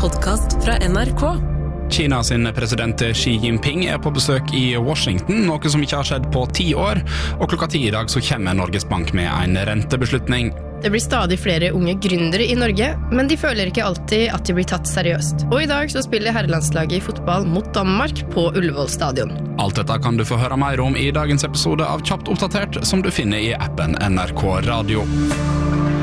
podcast fra NRK. Kina sin president Xi Jinping på besøk i Washington, noe som ikke har skjedd på 10 år, og klokka 10 i dag så kommer Norges Bank med en rentebeslutning. Det blir stadig flere unge gründere i Norge, men de føler ikke alltid at de blir tatt seriøst. Og i dag så spiller herrelandslaget i fotball mot Danmark på Ullevål stadion. Alt dette kan du få høre mer om i dagens episode av Kjapt oppdatert, som du finner i appen NRK Radio.